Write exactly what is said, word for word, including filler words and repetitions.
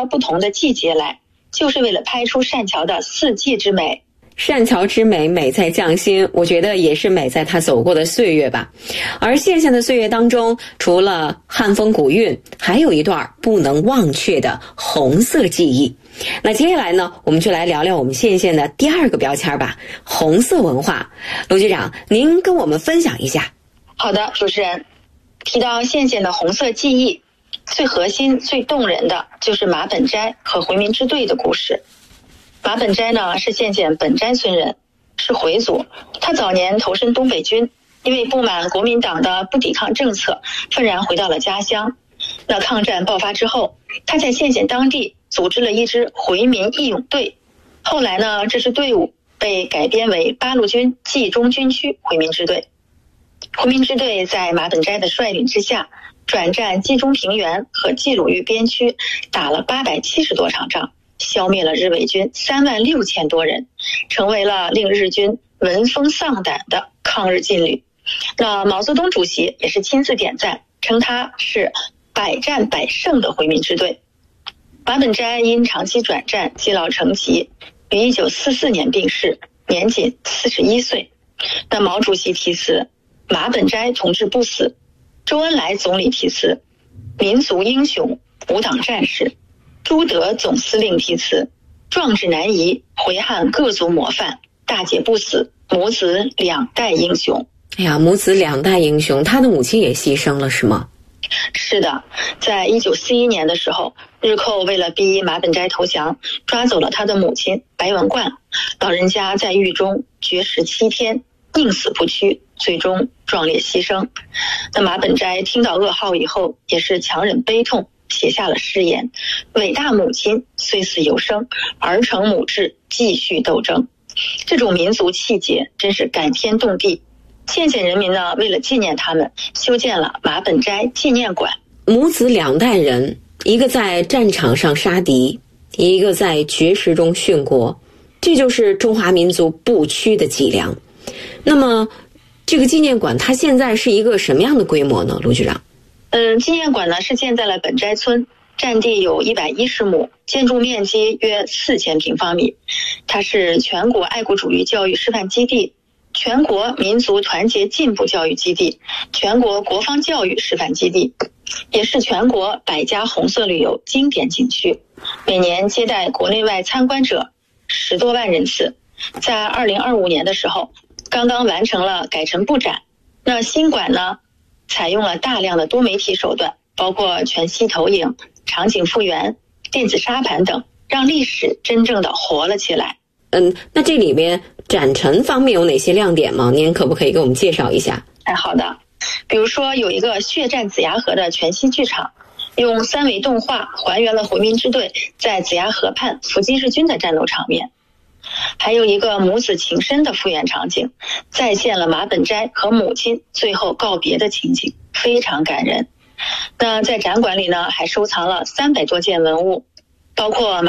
挑不同的季节来，就是为了拍出善桥的四季之美。 善桥之美，美在匠心，我觉得也是美在他走过的岁月吧。而线线的岁月当中，除了汉风古韵，还有一段不能忘却的红色记忆。那接下来呢，我们就来聊聊我们线线的第二个标签吧，红色文化。卢局长，您跟我们分享一下。 好的，主持人，提到线线的红色记忆，最核心最动人的就是马本斋和回民支队的故事。马本斋呢是线线本斋村人，是回族。他早年投身东北军，因为不满国民党的不抵抗政策，愤然回到了家乡。那抗战爆发之后，他在线线当地组织了一支回民义勇队。后来呢，这支队伍被改编为八路军冀中军区回民支队。回民支队在马本斋的率领之下，转战冀中平原和冀鲁豫边区，打了八百七十多场仗，消灭了日伪军三万六千多人，成为了令日军闻风丧胆的抗日劲旅。那毛泽东主席也是亲自点赞，称他是百战百胜的回民支队。马本斋因长期转战积劳成疾，于一九四四年病逝，年仅四十一岁。那毛主席题词马本斋同志不死，周恩来总理题词民族英雄无党战士，朱德总司令题词壮志难移，回汉各族模范，大姐不死，母子两代英雄。 哎呀，母子两代英雄，他的母亲也牺牲了是吗？ 是的，在一九四一年的时候，日寇为了逼马本斋投降，抓走了他的母亲白文冠，老人家在狱中绝食七天，宁死不屈，最终壮烈牺牲。那马本斋听到噩耗以后，也是强忍悲痛，写下了誓言：伟大母亲虽死犹生，儿承母志，继续斗争。这种民族气节真是感天动地。线线人民呢，为了纪念他们，修建了马本斋纪念馆。 母子两代人，一个在战场上杀敌，一个在绝食中殉国，这就是中华民族不屈的脊梁。那么这个纪念馆它现在是一个什么样的规模呢，卢局长？ 嗯，纪念馆呢是建在了本斋村，占地有一百一十亩，建筑面积约四千平方米。它是全国爱国主义教育示范基地，全国民族团结进步教育基地，全国国防教育示范基地，也是全国百家红色旅游经典景区，每年接待国内外参观者十多万人次。在二零二五年的时候，刚刚完成了改陈布展。那新馆呢，采用了大量的多媒体手段，包括全息投影、场景复原、电子沙盘等，让历史真正的活了起来。 嗯，那这里面展陈方面有哪些亮点吗？您可不可以给我们介绍一下？ 哎，好的。比如说有一个血战子牙河的全息剧场，用三维动画还原了回民支队在子牙河畔伏击日军的战斗场面。还有一个母子情深的复原场景，再现了马本斋和母亲最后告别的情景，非常感人。那在展馆里呢，还收藏了三百多件文物，包括